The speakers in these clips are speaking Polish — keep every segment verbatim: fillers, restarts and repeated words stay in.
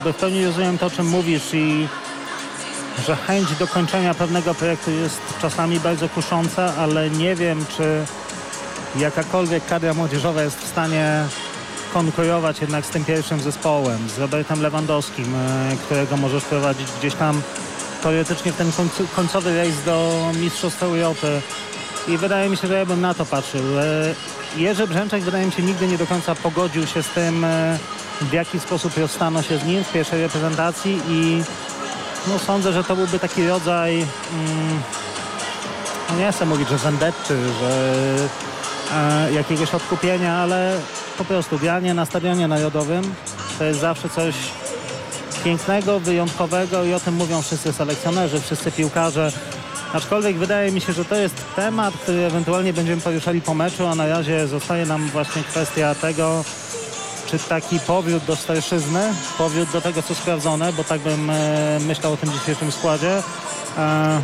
W pełni rozumiem to, o czym mówisz i że chęć dokończenia pewnego projektu jest czasami bardzo kusząca, ale nie wiem, czy jakakolwiek kadra młodzieżowa jest w stanie konkurować jednak z tym pierwszym zespołem, z Robertem Lewandowskim, którego możesz prowadzić gdzieś tam teoretycznie w ten końcowy rejs do Mistrzostw Europy. I wydaje mi się, że ja bym na to patrzył. Jerzy Brzęczek, wydaje mi się, nigdy nie do końca pogodził się z tym, w jaki sposób rozstano się z nim w pierwszej reprezentacji i no, sądzę, że to byłby taki rodzaj, mm, no nie chcę mówić, że vendetty, że e, jakiegoś odkupienia, ale po prostu granie na stadionie narodowym to jest zawsze coś pięknego, wyjątkowego i o tym mówią wszyscy selekcjonerzy, wszyscy piłkarze. Aczkolwiek wydaje mi się, że to jest temat, który ewentualnie będziemy poruszali po meczu, a na razie zostaje nam właśnie kwestia tego, czy taki powrót do starszyzny, powrót do tego, co sprawdzone, bo tak bym e, myślał o tym dzisiejszym składzie. E,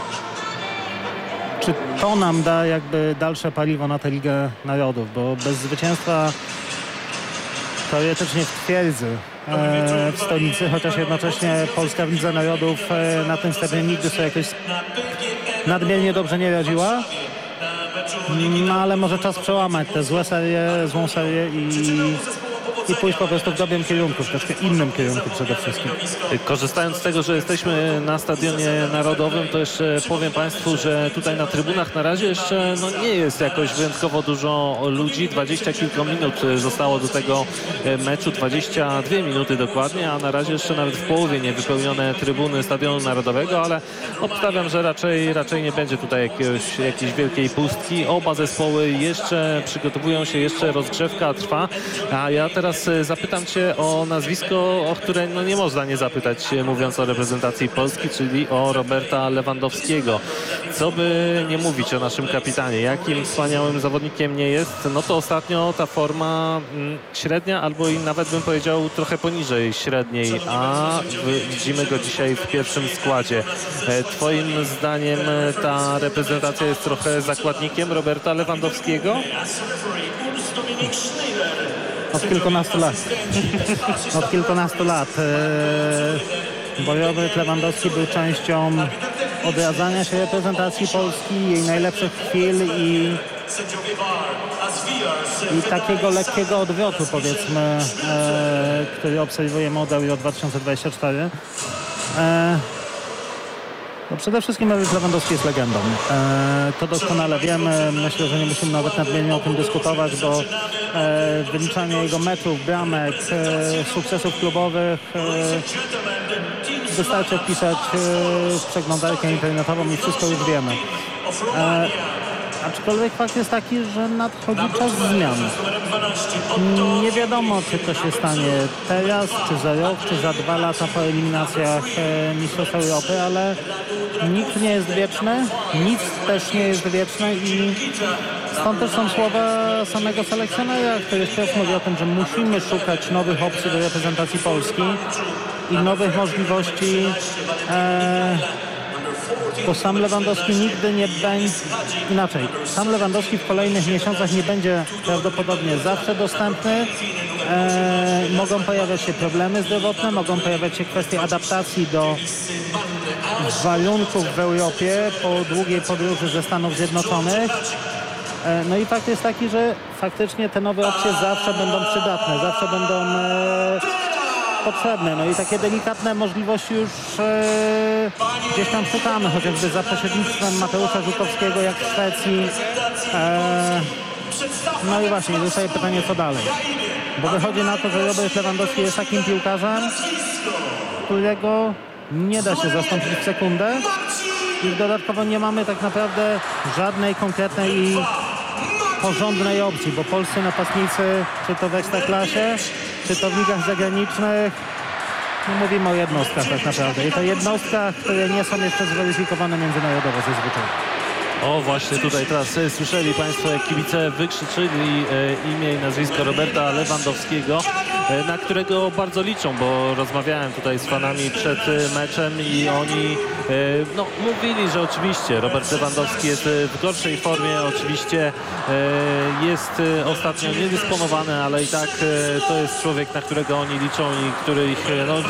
czy to nam da jakby dalsze paliwo na tę Ligę Narodów, bo bez zwycięstwa teoretycznie w twierdzy e, w stolicy, chociaż jednocześnie Polska w Lidze Narodów e, na tym stadionie nigdy sobie jakoś nadmiernie dobrze nie radziła. No ale może czas przełamać tę złe serię, złą serię i, i pójść po prostu w dobrym kierunku, w troszkę innym kierunku przede wszystkim. Korzystając z tego, że jesteśmy na Stadionie Narodowym, to jeszcze powiem Państwu, że tutaj na trybunach na razie jeszcze no, nie jest jakoś wyjątkowo dużo ludzi. Dwadzieścia kilka minut zostało do tego meczu, dwadzieścia dwie minuty dokładnie, a na razie jeszcze nawet w połowie nie wypełnione trybuny Stadionu Narodowego, ale obstawiam, że raczej, raczej nie będzie tutaj jakiegoś, jakiejś wielkiej pustki. Oba zespoły jeszcze przygotowują się, jeszcze rozgrzewka trwa, a ja teraz zapytam Cię o nazwisko, o które no nie można nie zapytać, mówiąc o reprezentacji Polski, czyli o Roberta Lewandowskiego. Co by nie mówić o naszym kapitanie, jakim wspaniałym zawodnikiem nie jest, no to ostatnio ta forma mm, średnia, albo i nawet bym powiedział trochę poniżej średniej, a widzimy go dzisiaj w pierwszym składzie. Twoim zdaniem ta reprezentacja jest trochę zakładnikiem Roberta Lewandowskiego? Od kilkunastu lat. Od kilkunastu lat. Bo Robert Lewandowski był częścią odradzania się reprezentacji Polski, jej najlepszych chwil i, i takiego lekkiego odwrotu, powiedzmy, który obserwujemy od Euro dwa tysiące dwudziestego czwartego. No przede wszystkim Robert Lewandowski jest legendą. E, to doskonale wiemy. Myślę, że nie musimy nawet nadmiernie o tym dyskutować, bo e, wyliczanie jego meczów, bramek, e, sukcesów klubowych e, wystarczy wpisać e, w przeglądarkę internetową i wszystko już wiemy. E, aczkolwiek fakt jest taki, że nadchodzi czas zmian. Nie wiadomo, czy to się stanie teraz, czy za rok, czy za dwa lata po eliminacjach e, Mistrzostw Europy, ale nikt nie jest wieczny, nic też nie jest wieczne i stąd też są słowa samego selekcjonera, który wprost mówi o tym, że musimy szukać nowych opcji do reprezentacji Polski i nowych możliwości, e, bo sam Lewandowski nigdy nie będzie, inaczej, sam Lewandowski w kolejnych miesiącach nie będzie prawdopodobnie zawsze dostępny. E, mogą pojawiać się problemy zdrowotne, mogą pojawiać się kwestie adaptacji do warunków w Europie po długiej podróży ze Stanów Zjednoczonych. E, no i fakt jest taki, że faktycznie te nowe opcje zawsze będą przydatne, zawsze będą e, potrzebne. No i takie delikatne możliwości już e, gdzieś tam szukamy, chociażby za pośrednictwem Mateusza Żukowskiego jak w Szwecji. E, no i właśnie, zostaje pytanie, co dalej. Bo wychodzi na to, że Robert Lewandowski jest takim piłkarzem, którego nie da się zastąpić w sekundę i dodatkowo nie mamy tak naprawdę żadnej konkretnej i porządnej opcji, bo polscy napastnicy, czy to w Ekstraklasie, czy to w ligach zagranicznych, no mówimy o jednostkach tak naprawdę i to jednostkach, które nie są jeszcze zweryfikowane międzynarodowo zazwyczaj. O, właśnie tutaj teraz e, słyszeli Państwo, jak kibice wykrzyczyli e, imię i nazwisko Roberta Lewandowskiego, e, na którego bardzo liczą, bo rozmawiałem tutaj z fanami przed e, meczem i oni e, no, mówili, że oczywiście Robert Lewandowski jest e, w gorszej formie, oczywiście e, jest e, ostatnio niedysponowany, ale i tak e, to jest człowiek, na którego oni liczą i który ich e, no,